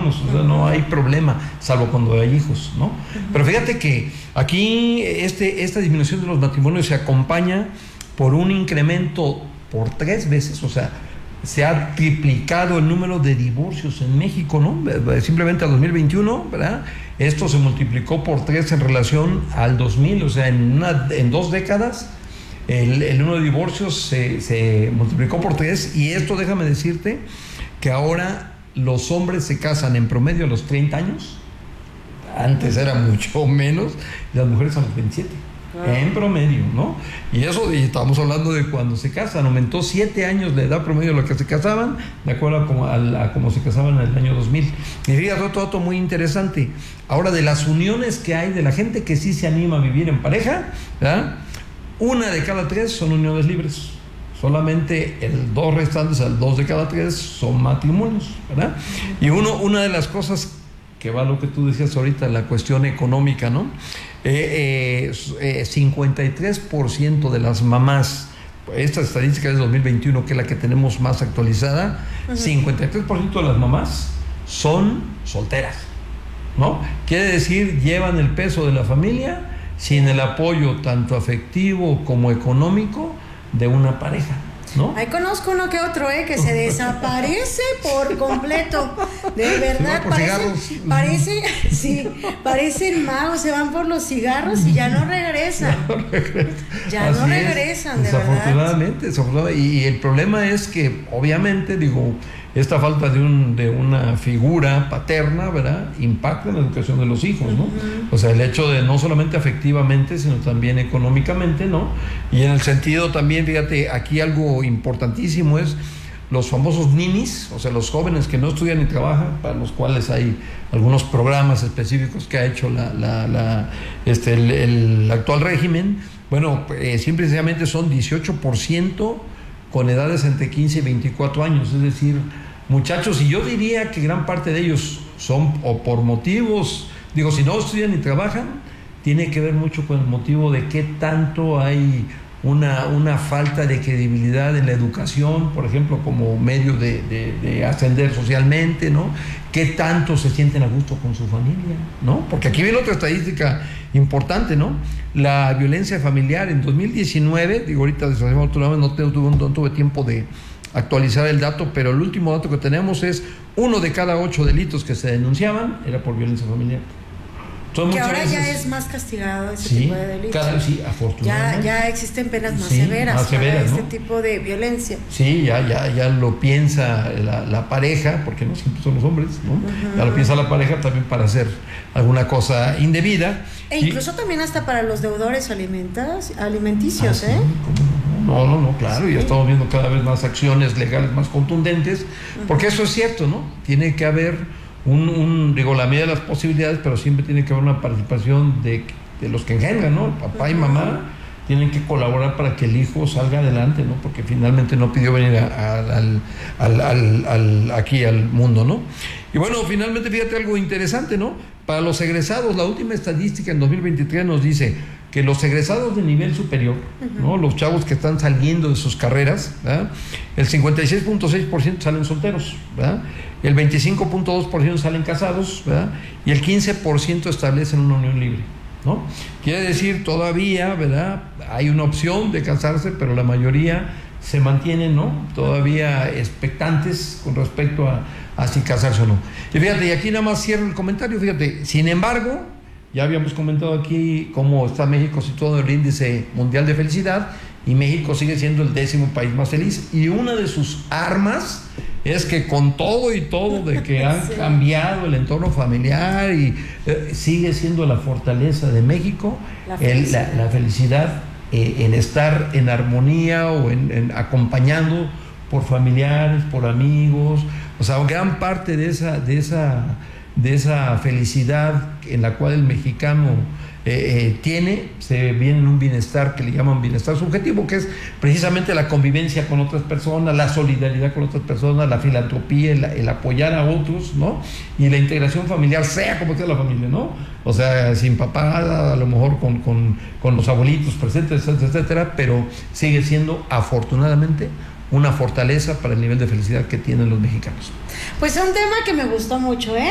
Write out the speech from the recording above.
vámonos, o sea, no hay problema, salvo cuando hay hijos, ¿no? Pero fíjate que aquí esta disminución de los matrimonios se acompaña por un incremento por 3 veces, o sea, se ha triplicado el número de divorcios en México, ¿no? Simplemente al 2021, ¿verdad? Esto se multiplicó por 3 en relación al 2000, o sea, en 2 décadas el número de divorcios se multiplicó por 3, y esto, déjame decirte, que ahora los hombres se casan en promedio a los 30 años, antes era mucho menos, y las mujeres a los 27. En promedio, ¿no? Y eso, y estamos hablando de cuando se casan, aumentó 7 años la edad promedio de los que se casaban, de acuerdo a como se casaban en el año 2000. Y fíjate, otro dato muy interesante, ahora de las uniones que hay, de la gente que sí se anima a vivir en pareja, ¿verdad? 1 de cada 3 son uniones libres, solamente el 2 restantes, el 2 de cada 3 son matrimonios, ¿verdad? Y una de las cosas que va a lo que tú decías ahorita, la cuestión económica, ¿no? 53% de las mamás, esta estadística es de 2021, que es la que tenemos más actualizada, 53% de las mamás son solteras, ¿no? Quiere decir, llevan el peso de la familia sin el apoyo tanto afectivo como económico de una pareja, ¿no? Ahí conozco uno que otro, que se desaparece por completo. De verdad, parecen magos, se van por los cigarros y ya no regresan. Ya no regresan, de verdad. Desafortunadamente. Y el problema es que, obviamente, esta falta de una figura paterna, ¿verdad?, impacta en la educación de los hijos, ¿no? O sea, el hecho de no solamente afectivamente, sino también económicamente, ¿no? Y en el sentido también, fíjate, aquí algo importantísimo es los famosos ninis, o sea, los jóvenes que no estudian ni trabajan, para los cuales hay algunos programas específicos que ha hecho el actual régimen. Bueno, simple y sencillamente son 18% con edades entre 15 y 24 años, es decir, muchachos, y yo diría que gran parte de ellos son, o por motivos, si no estudian ni trabajan, tiene que ver mucho con el motivo de qué tanto hay una falta de credibilidad en la educación, por ejemplo, como medio de ascender socialmente, ¿no? Qué tanto se sienten a gusto con su familia, ¿no? Porque aquí viene otra estadística importante, ¿no? La violencia familiar en 2019, ahorita desgraciadamente no tuve tiempo de actualizar el dato, pero el último dato que tenemos es 1 de cada 8 delitos que se denunciaban era por violencia familiar. Que ahora ya es más castigado ese tipo de delitos. Sí, afortunadamente. Ya existen penas más severas para este tipo de violencia. Sí, ya lo piensa la pareja, porque no siempre son los hombres, ¿no? Ya lo piensa la pareja también para hacer alguna cosa indebida. E incluso también hasta para los deudores alimenticios, sí, No, claro, ya estamos viendo cada vez más acciones legales más contundentes, porque eso es cierto, ¿no? Tiene que haber la medida de las posibilidades, pero siempre tiene que haber una participación de los que engendran, ¿no? El papá y mamá tienen que colaborar para que el hijo salga adelante, ¿no? Porque finalmente no pidió venir aquí al mundo, ¿no? Y bueno, finalmente fíjate algo interesante, ¿no? Para los egresados, la última estadística en 2023 nos dice que los egresados de nivel superior, ¿no? Los chavos que están saliendo de sus carreras, ¿verdad? El 56.6% salen solteros, ¿verdad? El 25.2% salen casados, ¿verdad? Y el 15% establecen una unión libre, ¿no? Quiere decir, todavía, ¿verdad?, hay una opción de casarse, pero la mayoría se mantienen, ¿no?, todavía expectantes con respecto a si casarse o no. Y fíjate, y aquí nada más cierro el comentario, fíjate, sin embargo, ya habíamos comentado aquí cómo está México situado en el índice mundial de felicidad, y México sigue siendo el 10º país más feliz, y una de sus armas es que con todo de que han cambiado el entorno familiar, y sigue siendo la fortaleza de México, la felicidad en estar en armonía o en acompañando por familiares, por amigos. O sea, gran parte de esa felicidad en la cual el mexicano se viene en un bienestar que le llaman bienestar subjetivo, que es precisamente la convivencia con otras personas, la solidaridad con otras personas, la filantropía, el apoyar a otros, ¿no? Y la integración familiar, sea como sea la familia, ¿no? O sea, sin papá, a lo mejor con los abuelitos presentes, etcétera, pero sigue siendo, afortunadamente, una fortaleza para el nivel de felicidad que tienen los mexicanos. Pues un tema que me gustó mucho,